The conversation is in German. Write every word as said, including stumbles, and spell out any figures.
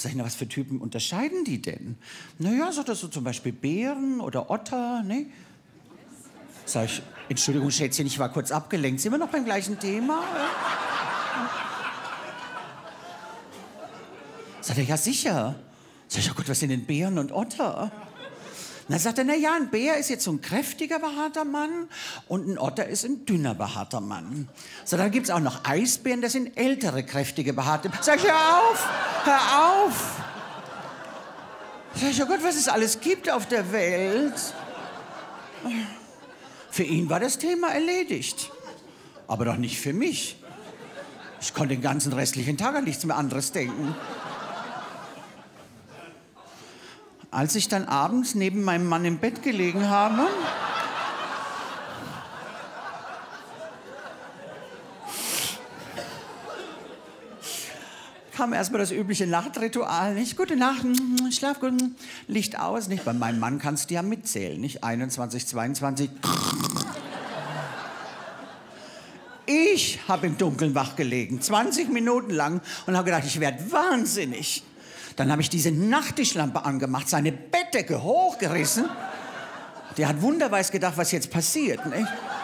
Sag ich, na, was für Typen unterscheiden die denn? Naja, sagt er, so zum Beispiel Bären oder Otter, ne? Sag ich, Entschuldigung, Schätzchen, ich war kurz abgelenkt. Sind wir noch beim gleichen Thema? Sagt er, ja sicher. Sag ich, oh Gott, was sind denn Bären und Otter? Na, sagt er, na ja, ein Bär ist jetzt so ein kräftiger, behaarter Mann und ein Otter ist ein dünner, behaarter Mann. So, dann gibt's auch noch Eisbären, das sind ältere, kräftige, behaarte. Sag ich, hör auf, hör auf. Sag ich, oh Gott, was es alles gibt auf der Welt. Für ihn war das Thema erledigt. Aber doch nicht für mich. Ich konnte den ganzen restlichen Tag an nichts mehr anderes denken. Als ich dann abends neben meinem Mann im Bett gelegen habe, kam erstmal das übliche Nachtritual, nicht? Gute Nacht, schlaf gut, Licht aus, nicht? Bei meinem Mann kannst du ja mitzählen, nicht? einundzwanzig, zweiundzwanzig. Ich habe im Dunkeln wach gelegen, zwanzig Minuten lang, und habe gedacht, ich werde wahnsinnig. Dann habe ich diese Nachttischlampe angemacht, seine Bettdecke hochgerissen. Der hat wunderweise gedacht, was jetzt passiert, nicht?